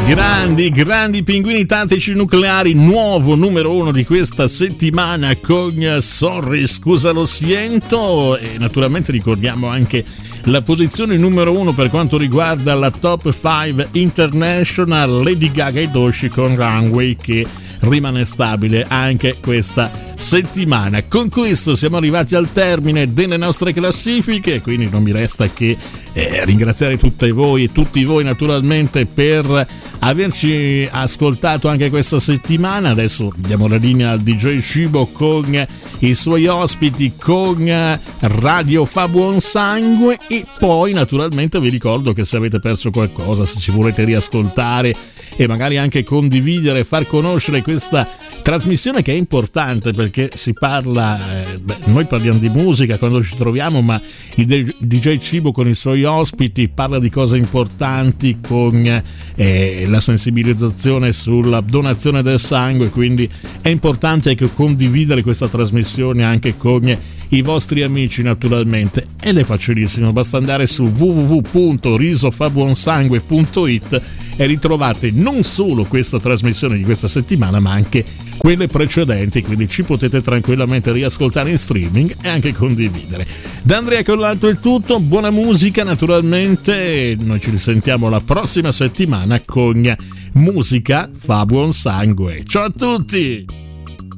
Grandi pinguini tattici nucleari, nuovo numero 1 di questa settimana con Sorry, scusa lo siento, e naturalmente ricordiamo anche la posizione numero 1 per quanto riguarda la Top 5 International, Lady Gaga e Doechii con Runway, che rimane stabile anche questa settimana. Con questo siamo arrivati al termine delle nostre classifiche, quindi non mi resta che ringraziare tutte voi e tutti voi naturalmente per averci ascoltato anche questa settimana. Adesso diamo la linea al DJ Cibo con i suoi ospiti, con Radio Fa Buon Sangue, e poi naturalmente vi ricordo che se avete perso qualcosa, se ci volete riascoltare e magari anche condividere, far conoscere questa trasmissione che è importante, perché si parla, noi parliamo di musica quando ci troviamo, ma il DJ Cibo con i suoi ospiti parla di cose importanti, con la sensibilizzazione sulla donazione del sangue, quindi è importante anche condividere questa trasmissione anche con i vostri amici naturalmente, ed è facilissimo, basta andare su www.risofabuonsangue.it e ritrovate non solo questa trasmissione di questa settimana ma anche quelle precedenti, quindi ci potete tranquillamente riascoltare in streaming e anche condividere. Da Andrea Collanto è tutto, buona musica naturalmente, noi ci risentiamo la prossima settimana con Musica Fa Buon Sangue. Ciao a tutti!